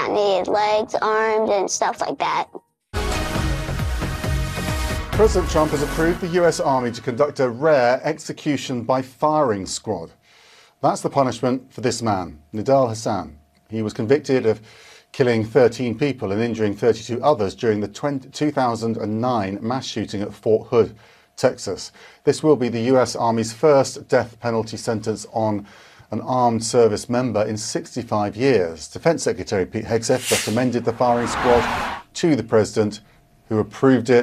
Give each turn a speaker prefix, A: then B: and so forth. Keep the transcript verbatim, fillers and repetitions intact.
A: needed legs, arms, and stuff like that.
B: President Trump has approved the U S Army to conduct a rare execution by firing squad. That's the punishment for this man, Nidal Hasan. He was convicted of killing thirteen people and injuring thirty-two others during the two thousand nine mass shooting at Fort Hood, Texas. This will be the U S Army's first death penalty sentence on an armed service member in sixty-five years. Defence Secretary Pete Hegseth recommended the firing squad to the President, who approved it.